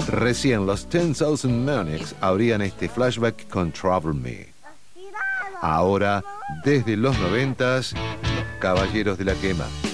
Recién los 10,000 Manics abrían este flashback con Trouble Me. Ahora, desde los 90s, los Caballeros de la Quema.